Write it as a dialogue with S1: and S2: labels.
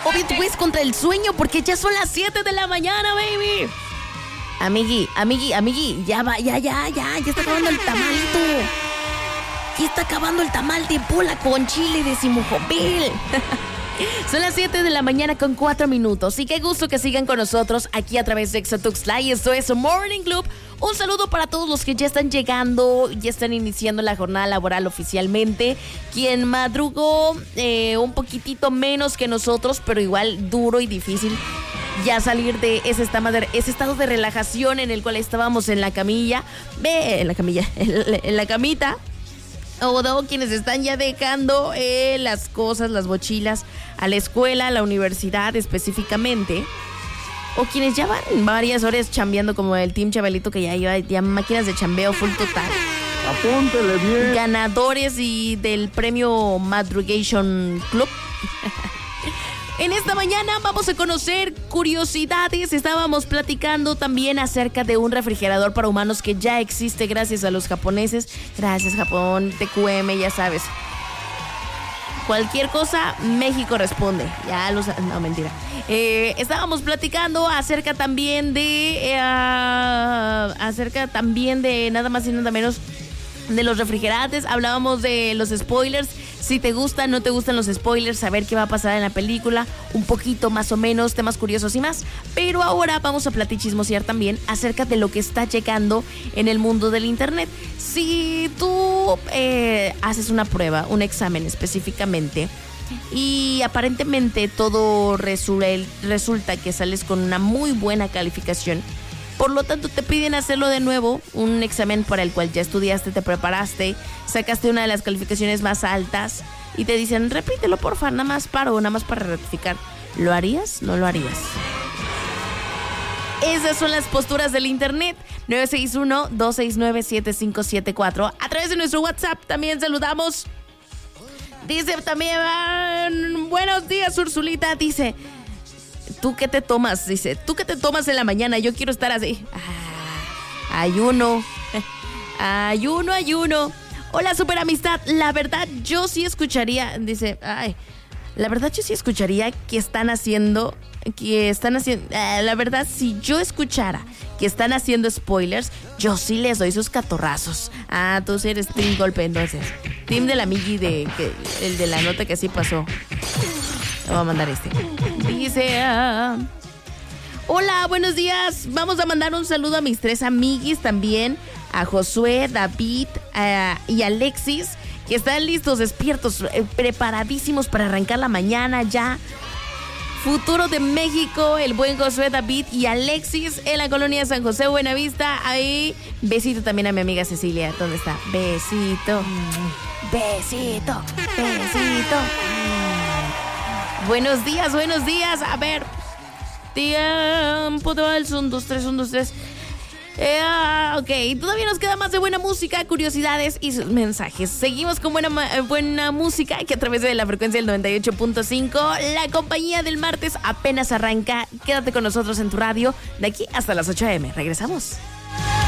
S1: Obvio, tú puedes contra el sueño porque ya son las 7 de la mañana, baby. Amigui, ya está acabando el tamalito. Ya está acabando el tamal de bola con chile de Simujopil. Son las 7 de la mañana con 4 minutos. Y qué gusto que sigan con nosotros aquí a través de Exatuxtla. Esto es Morning Club. Un saludo para todos los que ya están llegando, ya están iniciando la jornada laboral oficialmente. Quien madrugó un poquitito menos que nosotros, pero igual duro y difícil ya salir de ese estado de relajación en el cual estábamos en la camilla. En la camita. O quienes están ya dejando las cosas, las mochilas a la escuela, a la universidad específicamente. O quienes ya van varias horas chambeando como el Team Chabelito, que ya lleva ya máquinas de chambeo full total.
S2: Apúntele bien.
S1: Ganadores y del premio Madrugation Club. En esta mañana vamos a conocer curiosidades. Estábamos platicando también acerca de un refrigerador para humanos que ya existe gracias a los japoneses. Gracias, Japón, TQM, ya sabes. Cualquier cosa, México responde. No, mentira. Estábamos platicando acerca también de nada más y nada menos de los refrigerantes. Hablábamos de los spoilers. Si te gustan, no te gustan los spoilers, saber qué va a pasar en la película, un poquito más o menos, temas curiosos y más. Pero ahora vamos a chismosear también acerca de lo que está llegando en el mundo del internet. Si tú haces una prueba, un examen específicamente, y aparentemente todo resulta que sales con una muy buena calificación, por lo tanto te piden hacerlo de nuevo, un examen para el cual ya estudiaste, te preparaste, sacaste una de las calificaciones más altas y te dicen, repítelo porfa, nada más para ratificar. ¿Lo harías? ¿No lo harías? Esas son las posturas del internet. 961-269-7574. A través de nuestro WhatsApp también saludamos. Dice también, buenos días, Ursulita. Dice, ¿tú qué te tomas? Dice, ¿tú qué te tomas en la mañana? Yo quiero estar así. Ayuno. Ayuno. Hola, super amistad. La verdad, yo sí escucharía. Dice, la verdad, yo sí escucharía que están haciendo. La verdad, si yo escuchara que están haciendo spoilers, yo sí les doy sus catorrazos. Tú sí eres team golpe, entonces. Team del amigui el de la nota que sí pasó. Le voy a mandar este. Dice, hola, buenos días. Vamos a mandar un saludo a mis 3 amiguis también, a Josué, David y Alexis, que están listos, despiertos, preparadísimos para arrancar la mañana ya. Futuro de México, el buen Josué, David y Alexis en la colonia San José, Buenavista. Ahí, besito también a mi amiga Cecilia. ¿Dónde está? Besito. Buenos días. A ver. Tiempo de vals. 1, 2, 3, 1, 2, 3. Ok, todavía nos queda más de buena música, curiosidades y sus mensajes. Seguimos con buena música, que a través de la frecuencia del 98.5, la compañía del martes apenas arranca. Quédate con nosotros en tu radio de aquí hasta las 8 a.m. Regresamos.